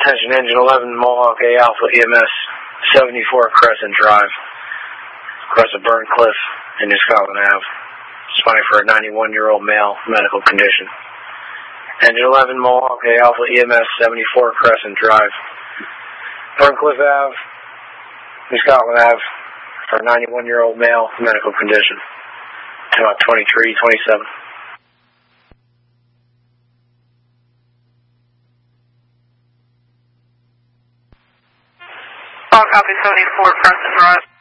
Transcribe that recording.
Attention Engine 11, Mohawk A Alpha EMS, 74 Crescent Drive, across a burn cliff in New Scotland Ave. Responding for a 91-year-old male, medical condition. Engine 11, Mohawk A Alpha EMS, 74 Crescent Drive, Burncliffe Ave, New Scotland Ave, for a 91-year-old male, medical condition. About 23:27. Copy 74 Crescent Drive.